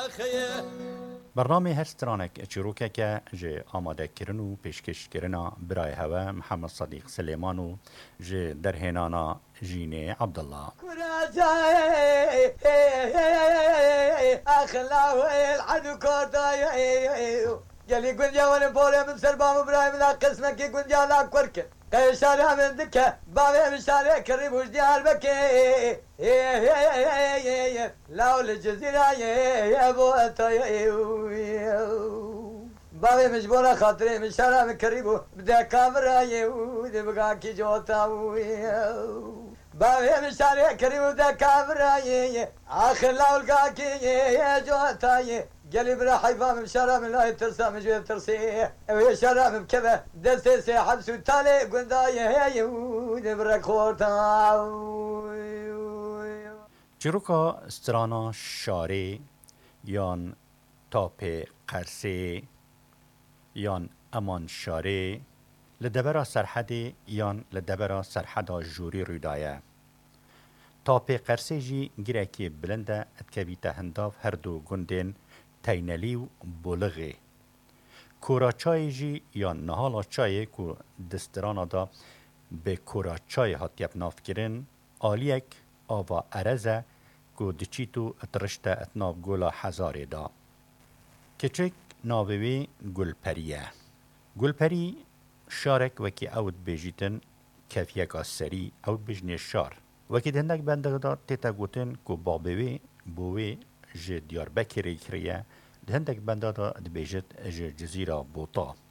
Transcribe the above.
برنامه هسترانک چروکه که جه آماده کرن و پیشکش کرنا برای هوا محمد صدیق سلیمانو جه در هنانا جین عبدالله قال يقول يا وانا بوري من سربام ابراهيم لا قسمك يقول يا لا كركه شارع من دكه بابي من شارع كريم وجدي البكي لا الجزيره يا بوتا بابي مجبوره خاطري من شارع من كريم بدا كاميرا يودي بقى كي جوتا بابي من شارع كريم بدا كاميرا اخر لا القاكي يا جوتا قال برا حيفا من شرم لا يترسى من جوي ترسي ويا شرم كذا دسي سي حبس وتالي قنداي يود برا خورتا چروکا استرانا شاری یان تاپ قرسی یان امان شاری لدبرا سرحدی یان لدبرا سرحدا جوری رویدایه تاپ قرسی جی گیرکی بلنده اتکبیت هنداف هر دو گندین تینلی و بولغی کورا چای جی یا نهالا چای که دسترانا دا به کورا چای هاتیب ناف کرن آلیک آوا ارزه که دچیتو اترشت اتناب گولا هزاره دا کچک ناوی گلپریه گلپری شارک وکی اوت بیجیتن کفیک سری اوت بجنی شار وکی دهندک بندگ دا تیتا گوتن که بابوی بوی جه دیار بکری کریه هندک بنده دا دبیجت جزیره بوتا